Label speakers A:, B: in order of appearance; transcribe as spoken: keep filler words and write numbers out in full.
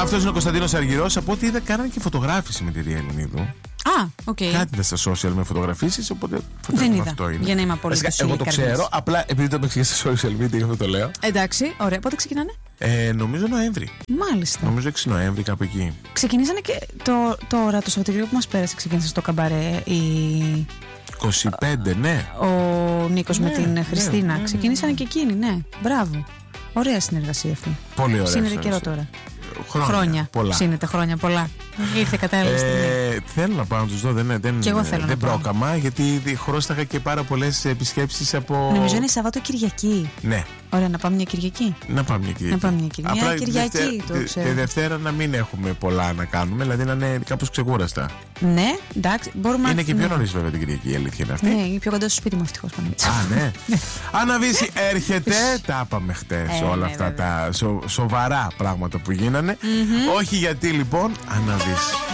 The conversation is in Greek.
A: Αυτός είναι ο Κωνσταντίνος Αργυρός. Από ό,τι είδα, κάνανε και φωτογράφηση με τη Ρία Ελληνίδου.
B: Α, οκ. Okay.
A: Κάτι στα social με φωτογραφίσεις, οπότε
B: δεν είδα.
A: Αυτό είναι.
B: Για να είμαι απολύτως
A: εγώ το
B: καρδίας.
A: ξέρω, απλά επειδή το έπαιξε στα social media, γι' αυτό το λέω.
B: Εντάξει, ωραία. Πότε ξεκινάνε?
A: Ε, νομίζω Νοέμβρη.
B: Μάλιστα.
A: Νομίζω έξι Νοέμβρη, κάπου εκεί.
B: Ξεκινήσανε και το, τώρα, το Σαββατοκύριακο που μας πέρασε, ξεκίνησε στο καμπαρέ η.
A: είκοσι πέντε, ναι.
B: Ο Νίκος ναι, με την ναι, Χριστίνα. Ναι, ναι, ναι. Ξεκινήσανε και εκείνοι, ναι. Μπράβο. Ωραία συνεργασία αυτή.
A: Πολύ ωραία.
B: Ψήνεται καιρό τώρα.
A: Χρόνια.
B: Χρόνια.
A: Πολλά.
B: Ψήνεται χρόνια πολλά. Ήρθε κατάλληλη στιγμή.
A: Ε, θέλω να πάω να τους δω. Δεν, δεν,
B: και εγώ θέλω
A: δεν
B: να
A: πρόκαμα, πάω. Γιατί χρώσταγα και πάρα πολλές επισκέψεις από.
B: Νομίζω είναι Σαββάτο Κυριακή.
A: Ναι.
B: Ωραία, να πάμε μια Κυριακή.
A: Να πάμε μια Κυριακή.
B: Να πάμε μια Κυριακή. Μια Κυριακή
A: Δευτέρα,
B: το ξέρω.
A: Τη Δευτέρα να μην έχουμε πολλά να κάνουμε, δηλαδή να είναι κάπως ξεκούραστα.
B: Ναι, εντάξει, μπορούμε
A: είναι
B: να.
A: και πιο νωρίς βέβαια την Κυριακή, η αλήθεια είναι αυτή.
B: Ναι, είναι πιο κοντά στο σπίτι μου ευτυχώς.
A: Α, ναι. Αναβίση έρχεται. Τα είπαμε χτες
B: ε,
A: όλα
B: ναι,
A: αυτά
B: βέβαια.
A: τα σο, σοβαρά πράγματα που γίνανε.
B: Mm-hmm.
A: Όχι γιατί λοιπόν, Αναβίση.